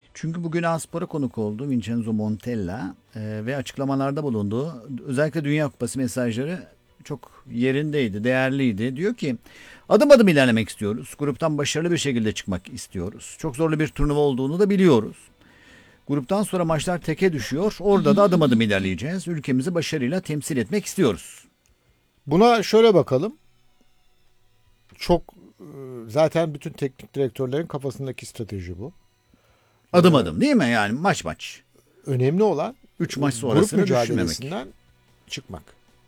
Çünkü bugün A-Spor'a konuk oldu Vincenzo Montella ve açıklamalarda bulundu. Özellikle Dünya Kupası mesajları çok yerindeydi, değerliydi. Diyor ki adım adım ilerlemek istiyoruz. Gruptan başarılı bir şekilde çıkmak istiyoruz. Çok zorlu bir turnuva olduğunu da biliyoruz. Gruptan sonra maçlar teke düşüyor. Orada da adım adım ilerleyeceğiz. Ülkemizi başarıyla temsil etmek istiyoruz. Buna şöyle bakalım. Çok zaten bütün teknik direktörlerin kafasındaki strateji bu. Adım adım değil mi? Yani maç maç. Önemli olan 3 maç grup sonrasını düşünmemek. mücadelesinden çıkmak.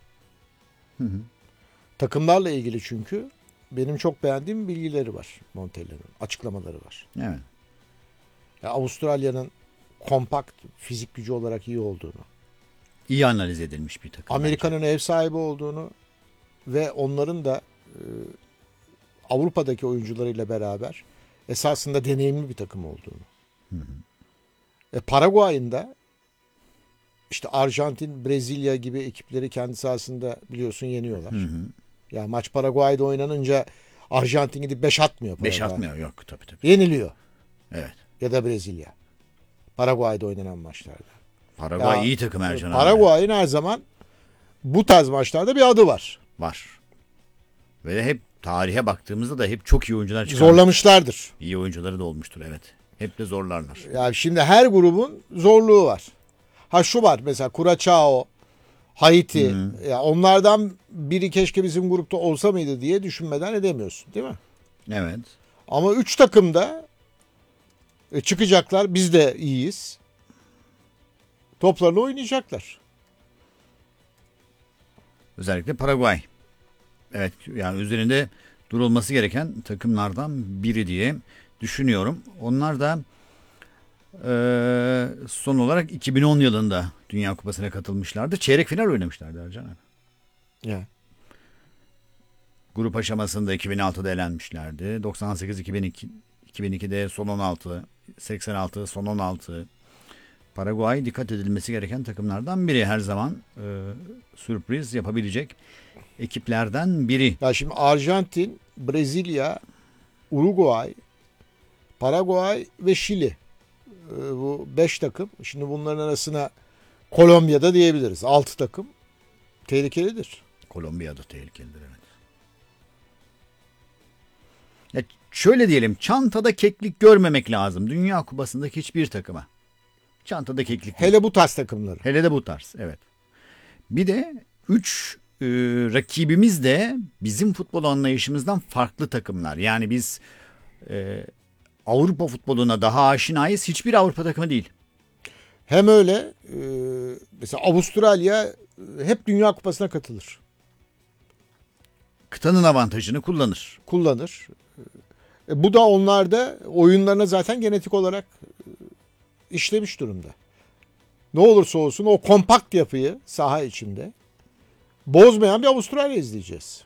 Takımlarla ilgili çünkü benim çok beğendiğim bilgileri var Montella'nın. Açıklamaları var. Evet. Ya Avustralya'nın kompakt fizik gücü olarak iyi olduğunu, İyi analiz edilmiş bir takım. Amerika'nın ev sahibi olduğunu ve onların da Avrupa'daki oyuncularıyla beraber esasında deneyimli bir takım olduğunu. Paraguay'ın da işte Arjantin, Brezilya gibi ekipleri kendi sahasında biliyorsun yeniyorlar. Ya maç Paraguay'da oynanınca Arjantin gidip 5 atmıyor. 5 Paraguay. atmıyor, yok tabii. Yeniliyor. Evet. Ya da Brezilya. Paraguay'da oynanan maçlarda. Paraguay Ya, iyi takım Ercan abi. Paraguay'ın her zaman bu tarz maçlarda bir adı var. Var. Ve hep tarihe baktığımızda da hep çok iyi oyuncular çıkarmış. Zorlamışlardır. İyi oyuncuları da olmuştur, evet. Hep de zorlarlar. Yani şimdi her grubun zorluğu var. Ha şu var mesela Curaçao, Haiti. Ya onlardan biri keşke bizim grupta olsa mıydı diye düşünmeden edemiyorsun, değil mi? Evet. Ama 3 takım da çıkacaklar. Biz de iyiyiz. Toplarını oynayacaklar. Özellikle Paraguay. Evet, yani üzerinde durulması gereken takımlardan biri diye düşünüyorum. Onlar da son olarak 2010 yılında Dünya Kupası'na katılmışlardı. Çeyrek final oynamışlardı Ercan abi. Ya. Grup aşamasında 2006'da elenmişlerdi. 98, 2002, 2002'de son 16, 86 son 16. Paraguay dikkat edilmesi gereken takımlardan biri. Her zaman sürpriz yapabilecek ekiplerden biri. Ya şimdi Arjantin, Brezilya, Uruguay, Paraguay ve Şili. Bu 5 takım. Şimdi bunların arasına Kolombiya'da diyebiliriz. 6 takım. Tehlikelidir. Kolombiya'da tehlikelidir, evet. Ya şöyle diyelim, çantada keklik görmemek lazım. Dünya Kupası'ndaki hiçbir takıma. Çantada keklik değil. Hele bu tarz takımları. Hele de bu tarz, evet. Bir de 3 rakibimiz de bizim futbol anlayışımızdan farklı takımlar. Yani biz Avrupa futboluna daha aşinayız. Hiçbir Avrupa takımı değil. Hem öyle mesela Avustralya hep Dünya Kupası'na katılır. Kıtanın avantajını kullanır. Kullanır. Bu da onlarda oyunlarına zaten genetik olarak işlemiş durumda. Ne olursa olsun o kompakt yapıyı saha içinde bozmayan bir Avustralya izleyeceğiz.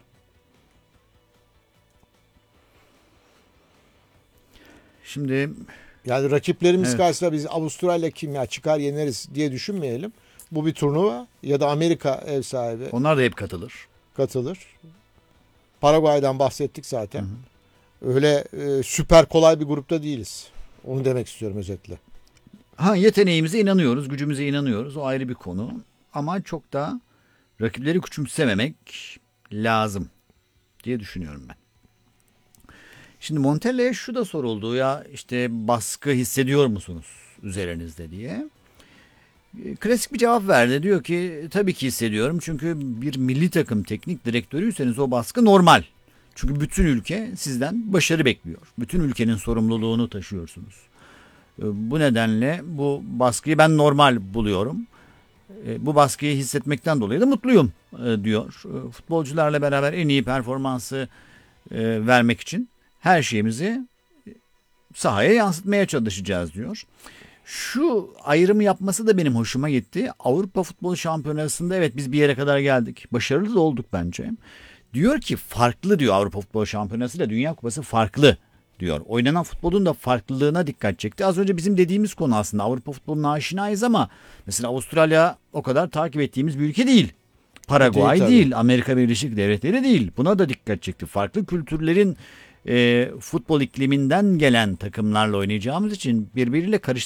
Şimdi Yani rakiplerimiz evet, karşısında biz Avustralya kim ya çıkar yeneriz diye düşünmeyelim. Bu bir turnuva ya da Amerika ev sahibi onlar da hep katılır. katılır. Paraguay'dan bahsettik zaten. Öyle süper kolay bir grupta değiliz. Onu demek istiyorum özetle. Yeteneğimize inanıyoruz, gücümüze inanıyoruz. O ayrı bir konu. Ama çok da rakipleri küçümsememek lazım diye düşünüyorum ben. Şimdi Montella'ya şu da soruldu, ya işte baskı hissediyor musunuz üzerinizde diye. Klasik bir cevap verdi. Diyor ki tabii ki hissediyorum. Çünkü bir milli takım teknik direktörüyseniz o baskı normal. Çünkü bütün ülke sizden başarı bekliyor. Bütün ülkenin sorumluluğunu taşıyorsunuz. Bu nedenle bu baskıyı ben normal buluyorum. Bu baskıyı hissetmekten dolayı da mutluyum diyor. Futbolcularla beraber en iyi performansı vermek için her şeyimizi sahaya yansıtmaya çalışacağız diyor. Şu ayrımı yapması da benim hoşuma gitti. Avrupa Futbol Şampiyonası'nda evet biz bir yere kadar geldik. Başarılı da olduk bence. Diyor ki farklı diyor, Avrupa Futbol Şampiyonası ile Dünya Kupası farklı diyor. Oynanan futbolun da farklılığına dikkat çekti. Az önce bizim dediğimiz konu aslında Avrupa futboluna aşinayız ama mesela Avustralya o kadar takip ettiğimiz bir ülke değil. Paraguay değil, Amerika Birleşik Devletleri değil. Buna da dikkat çekti. Farklı kültürlerin futbol ikliminden gelen takımlarla oynayacağımız için birbiriyle